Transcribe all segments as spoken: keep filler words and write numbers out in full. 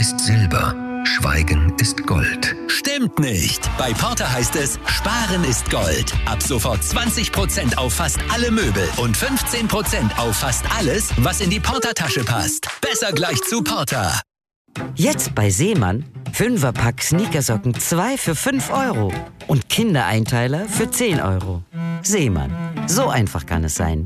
ist Silber, Schweigen ist Gold. Stimmt nicht. Bei Porter heißt es, Sparen ist Gold. Ab sofort zwanzig Prozent auf fast alle Möbel und fünfzehn Prozent auf fast alles, was in die Porter-Tasche passt. Besser gleich zu Porter. Jetzt bei Seemann. Fünferpack Sneakersocken zwei für fünf Euro. Und Kindereinteiler für zehn Euro. Seemann. So einfach kann es sein.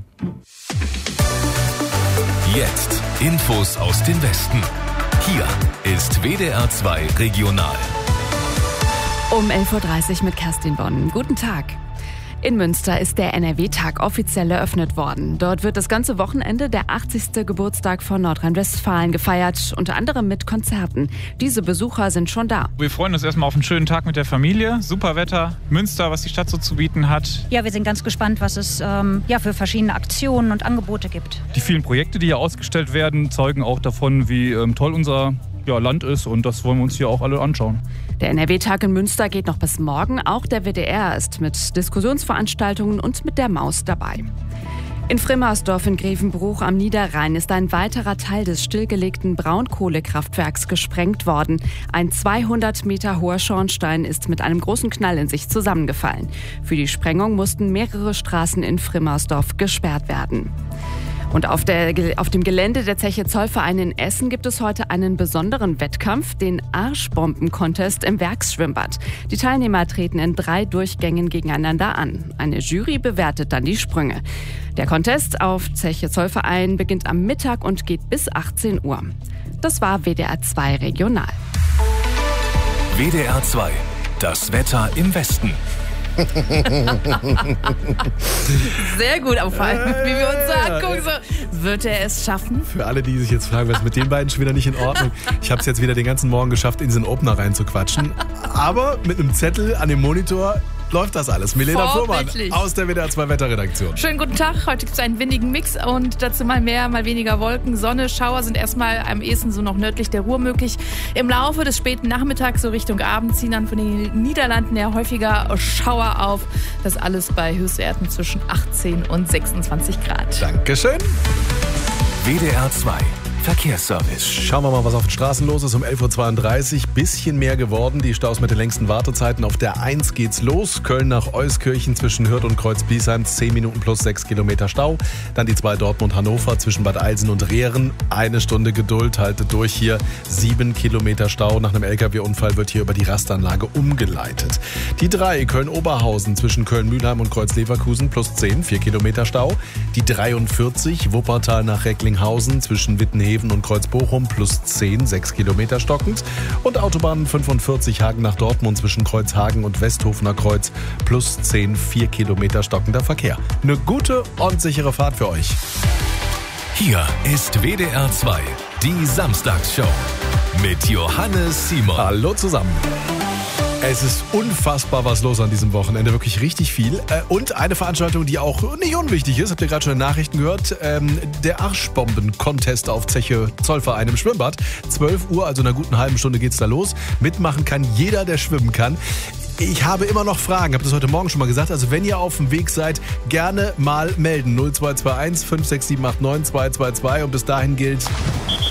Jetzt Infos aus dem Westen. Hier ist W D R zwei Regional. Um elf Uhr dreißig mit Kerstin Bonn. Guten Tag. In Münster ist der N R W-Tag offiziell eröffnet worden. Dort wird das ganze Wochenende der achtzigste Geburtstag von Nordrhein-Westfalen gefeiert, unter anderem mit Konzerten. Diese Besucher sind schon da. Wir freuen uns erstmal auf einen schönen Tag mit der Familie. Super Wetter, Münster, was die Stadt so zu bieten hat. Ja, wir sind ganz gespannt, was es ähm, ja, für verschiedene Aktionen und Angebote gibt. Die vielen Projekte, die hier ausgestellt werden, zeugen auch davon, wie ähm, toll unser ja, Land ist, und das wollen wir uns hier auch alle anschauen. Der N R W-Tag in Münster geht noch bis morgen. Auch der W D R ist mit Diskussionsveranstaltungen und mit der Maus dabei. In Frimmersdorf in Grevenbruch am Niederrhein ist ein weiterer Teil des stillgelegten Braunkohlekraftwerks gesprengt worden. Ein zweihundert Meter hoher Schornstein ist mit einem großen Knall in sich zusammengefallen. Für die Sprengung mussten mehrere Straßen in Frimmersdorf gesperrt werden. Und auf, der, auf dem Gelände der Zeche Zollverein in Essen gibt es heute einen besonderen Wettkampf, den Arschbomben-Contest im Werksschwimmbad. Die Teilnehmer treten in drei Durchgängen gegeneinander an. Eine Jury bewertet dann die Sprünge. Der Contest auf Zeche Zollverein beginnt am Mittag und geht bis achtzehn Uhr. Das war W D R zwei Regional. W D R zwei, das Wetter im Westen. Sehr gut, aber vor allem, wie wir uns so angucken, so, wird er es schaffen? Für alle, die sich jetzt fragen, was ist mit den beiden schon wieder nicht in Ordnung? Ich habe es jetzt wieder den ganzen Morgen geschafft, in diesen Opener reinzuquatschen. Aber mit einem Zettel an dem Monitor läuft das alles. Milena Fuhrmann aus der W D R zwei Wetterredaktion. Schönen guten Tag. Heute gibt es einen windigen Mix und dazu mal mehr, mal weniger Wolken. Sonne, Schauer sind erstmal am ehesten so noch nördlich der Ruhr möglich. Im Laufe des späten Nachmittags, so Richtung Abend, ziehen dann von den Niederlanden her häufiger Schauer auf. Das alles bei Höchstwerten zwischen achtzehn und sechsundzwanzig Grad. Dankeschön. W D R zwei Verkehrsservice. Schauen wir mal, was auf den Straßen los ist. Um elf Uhr zweiunddreißig, bisschen mehr geworden. Die Staus mit den längsten Wartezeiten. Auf der eins geht's los. Köln nach Euskirchen zwischen Hürth und Kreuz-Biesheim. zehn Minuten plus sechs Kilometer Stau. Dann die zwei Dortmund-Hannover zwischen Bad Eilsen und Rehren. Eine Stunde Geduld, haltet durch hier. sieben Kilometer Stau. Nach einem L K W-Unfall wird hier über die Rastanlage umgeleitet. Die drei Köln-Oberhausen zwischen Köln-Mühlheim und Kreuz-Leverkusen plus zehn, vier Kilometer Stau. Die dreiundvierzig Wuppertal nach Recklinghausen zwischen Wittenheven und Kreuz-Bochum plus zehn, sechs Kilometer stockend. Und Autobahn fünfundvierzig Hagen nach Dortmund zwischen Kreuzhagen und Westhofener Kreuz plus zehn, vier Kilometer stockender Verkehr. Eine gute und sichere Fahrt für euch. Hier ist W D R zwei, die Samstagsshow mit Johannes Simon. Hallo zusammen. Es ist unfassbar, was los an diesem Wochenende. Wirklich richtig viel. Und eine Veranstaltung, die auch nicht unwichtig ist. Habt ihr gerade schon in den Nachrichten gehört? Ähm, der Arschbomben-Contest auf Zeche Zollverein im Schwimmbad. zwölf Uhr, also in einer guten halben Stunde geht's da los. Mitmachen kann jeder, der schwimmen kann. Ich habe immer noch Fragen, habe das heute Morgen schon mal gesagt. Also wenn ihr auf dem Weg seid, gerne mal melden. null zwei zwei eins fünf sechs sieben acht neun zwei zwei zwei. Und bis dahin gilt...